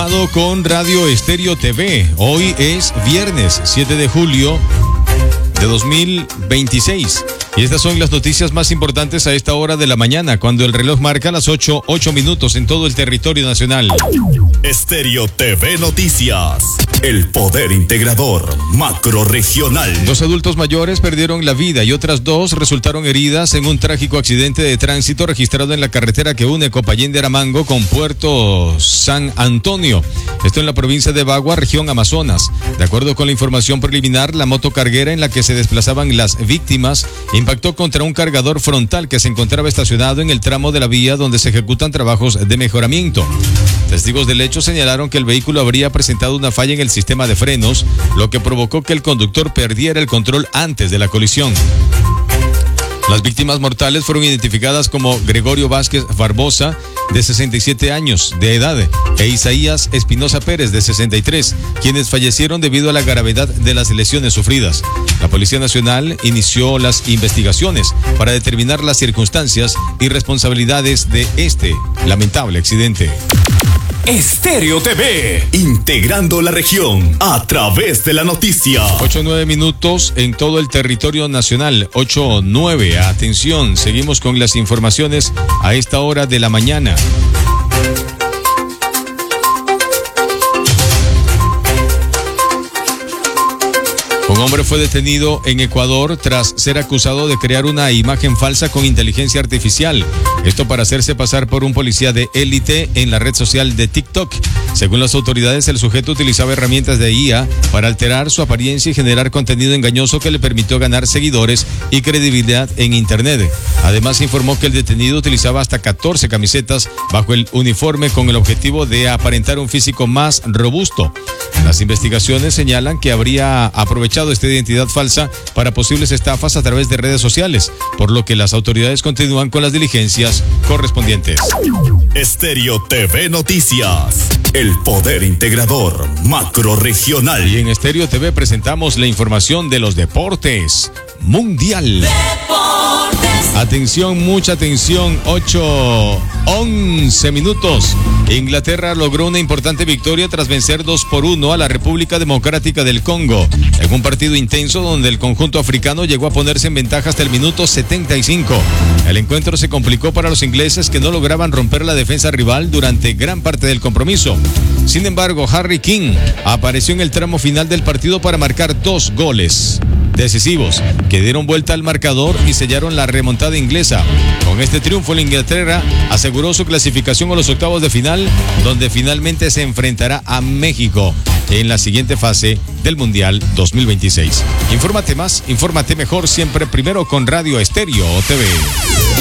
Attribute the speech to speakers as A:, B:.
A: Con Radio Estéreo TV. Hoy es viernes 7 de julio de 2026. Y estas son las noticias más importantes a esta hora de la mañana, cuando el reloj marca las 8 minutos en todo el territorio nacional.
B: Estéreo TV Noticias. El poder integrador macrorregional.
A: 2 adultos mayores perdieron la vida y otras 2 resultaron heridas en un trágico accidente de tránsito registrado en la carretera que une Copayén de Aramango con Puerto San Antonio. Esto en la provincia de Bagua, región Amazonas. De acuerdo con la información preliminar, la moto carguera en la que se desplazaban las víctimas impactó contra un cargador frontal que se encontraba estacionado en el tramo de la vía donde se ejecutan trabajos de mejoramiento. Testigos del hecho señalaron que el vehículo habría presentado una falla en el sistema de frenos, lo que provocó que el conductor perdiera el control antes de la colisión. Las víctimas mortales fueron identificadas como Gregorio Vázquez Barbosa, de 67 años de edad, e Isaías Espinosa Pérez, de 63, quienes fallecieron debido a la gravedad de las lesiones sufridas. La Policía Nacional inició las investigaciones para determinar las circunstancias y responsabilidades de este lamentable accidente.
B: Estéreo TV, integrando la región a través de la noticia.
A: 8-9 minutos en todo el territorio nacional. 8-9, atención, seguimos con las informaciones a esta hora de la mañana. Un hombre fue detenido en Ecuador tras ser acusado de crear una imagen falsa con inteligencia artificial. Esto para hacerse pasar por un policía de élite en la red social de TikTok. Según las autoridades, el sujeto utilizaba herramientas de IA para alterar su apariencia y generar contenido engañoso que le permitió ganar seguidores y credibilidad en Internet. Además, informó que el detenido utilizaba hasta 14 camisetas bajo el uniforme con el objetivo de aparentar un físico más robusto. Las investigaciones señalan que habría aprovechado esta identidad falsa para posibles estafas a través de redes sociales, por lo que las autoridades continúan con las diligencias correspondientes.
B: Estéreo TV Noticias, el poder integrador macrorregional.
A: Y en Estéreo TV presentamos la información de los deportes mundial. Atención, mucha atención, 8-11 minutos. Inglaterra logró una importante victoria tras vencer 2-1 a la República Democrática del Congo, en un partido intenso donde el conjunto africano llegó a ponerse en ventaja hasta el minuto 75. El encuentro se complicó para los ingleses, que no lograban romper la defensa rival durante gran parte del compromiso. Sin embargo, Harry Kane apareció en el tramo final del partido para marcar 2 goles decisivos que dieron vuelta al marcador y sellaron la remontada inglesa. Con este triunfo, la Inglaterra aseguró su clasificación a los octavos de final, donde finalmente se enfrentará a México en la siguiente fase del Mundial 2026. Infórmate más, infórmate mejor, siempre primero con Radio Estéreo TV.